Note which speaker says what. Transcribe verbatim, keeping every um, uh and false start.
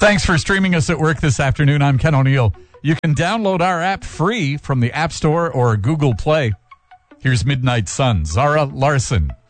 Speaker 1: Thanks for streaming us at work this afternoon. I'm Ken O'Neill. You can download our app free from the App Store or Google Play. Here's Midnight Sun, Zara Larson.